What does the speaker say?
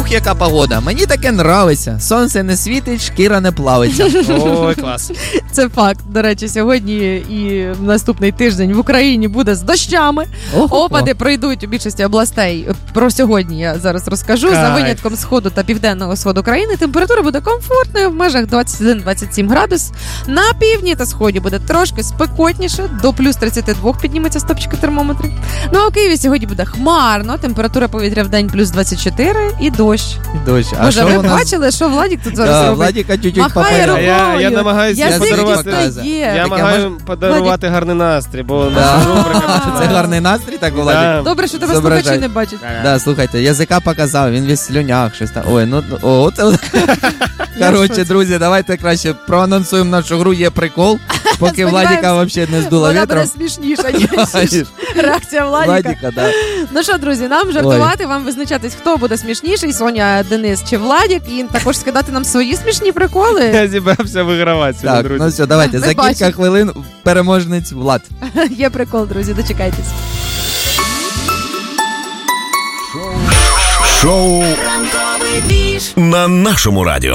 Ух, яка погода. Мені таке нравиться. Сонце не світить, шкіра не плавиться. Ой, клас. Це факт. До речі, сьогодні і в наступний тиждень в Україні буде з дощами. Опади пройдуть у більшості областей. Про сьогодні я зараз розкажу. За винятком сходу та південного сходу країни температура буде комфортною в межах 21-27 градус. На півдні та сході буде трошки спекотніше, до плюс 32 підніметься стопчики термометрів. Ну а у Києві сьогодні буде хмарно, температура повітря в день плюс 24 і дощ. Може, ви бачили, що Владик тут зараз робить? Владика чуть-чуть махає рукою. Я намагаюся подарувати гарний настрій, бо наша рубрика... Це гарний настрій, так, Владик? Добре, що тебе слухачі не бачать. Да, слухайте, язика показав, він весь в слюнях, щось там. Ой, коротше, друзі, давайте краще проанонсуємо нашу гру «Є прикол», поки Владика взагалі не здуло вітром. Вона буде смішніша, ніж реакція Владика. Да. Ну що, друзі, нам жартувати, вам визначатись, хто буде смішніший, Соня, Денис чи Владик, і також скидати нам свої смішні приколи. Я зібрався вигравати сьогодні, друзі. Так, ну все, давайте, за кілька хвилин переможниць Влад. Є прикол, друзі, дочекайтесь. Шоу на нашому радіо.